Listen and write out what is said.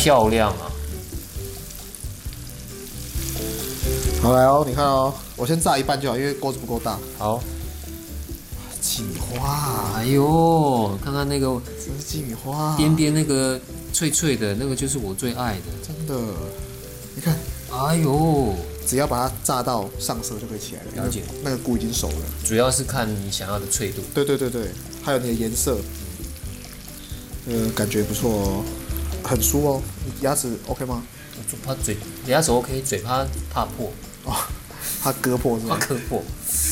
漂亮啊！ 好来哦，你看哦，我先炸一半就好，因为锅子不够大。 好， 鸡米花， 哎呦，看看那个这是鸡米花， 边边那个脆脆的那个就是我最爱的， 真的，你看， 哎呦， 只要把它炸到上色就可以起来了。 了解， 那个菇已经熟了。 主要是看你想要的脆度。 对对对对，还有你的颜色，感觉不错哦，很酥哦。你牙齿 OK 吗？ 我怕牙齿 OK，嘴怕破。 哦，它割破是吧？ 怕割破。